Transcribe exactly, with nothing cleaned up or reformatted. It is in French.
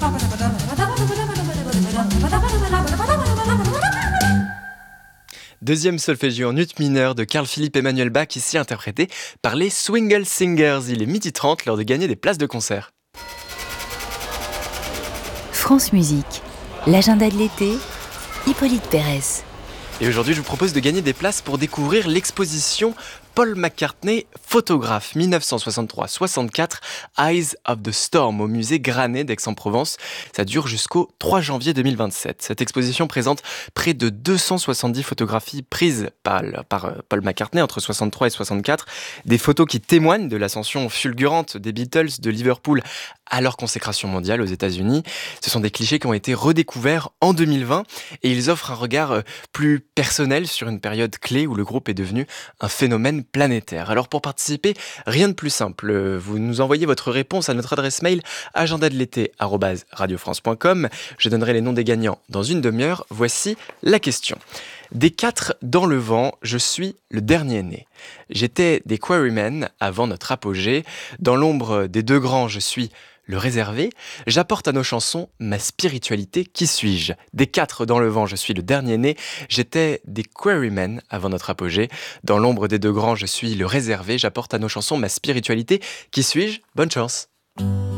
Deuxième solfégio en ut mineur de Carl Philipp Emanuel Bach, ici interprété par les Swingle Singers. Il est midi trente, l'heure de gagner des places de concert. France Musique, l'agenda de l'été, Hippolyte Pérez. Et aujourd'hui, je vous propose de gagner des places pour découvrir l'exposition Paul McCartney, photographe dix-neuf cent soixante-trois soixante-quatre, Eyes of the Storm au musée Granet d'Aix-en-Provence. Ça dure jusqu'au trois janvier deux mille vingt-sept. Cette exposition présente près de deux cent soixante-dix photographies prises par, par Paul McCartney entre soixante-trois et soixante-quatre. Des photos qui témoignent de l'ascension fulgurante des Beatles de Liverpool à leur consécration mondiale aux États-Unis. Ce sont des clichés qui ont été redécouverts en deux mille vingt et ils offrent un regard plus personnel sur une période clé où le groupe est devenu un phénomène planétaire. Alors pour participer, rien de plus simple. Vous nous envoyez votre réponse à notre adresse mail agenda de l'été arobase radio france point com. Je donnerai les noms des gagnants dans une demi-heure. Voici la question. Des quatre dans le vent, je suis le dernier né. J'étais des Quarrymen avant notre apogée. Dans l'ombre des deux grands, je suis le réservé. J'apporte à nos chansons ma spiritualité. Qui suis-je ? Des quatre dans le vent, je suis le dernier né. J'étais des Quarrymen avant notre apogée. Dans l'ombre des deux grands, je suis le réservé. J'apporte à nos chansons ma spiritualité. Qui suis-je ? Bonne chance.